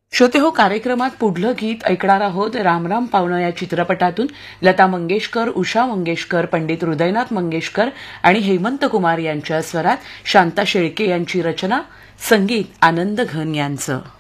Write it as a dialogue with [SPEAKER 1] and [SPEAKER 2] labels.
[SPEAKER 1] श्रोते हो, कार्यक्रमात पुढलं गीत ऐकणार आहोत राम राम पावणं या चित्रपटातून. लता मंगेशकर, उषा मंगेशकर, पंडित हृदयनाथ मंगेशकर आणि हेमंत कुमार यांच्या स्वरात, शांता शेळके यांची रचना, संगीत आनंद घन यांचं.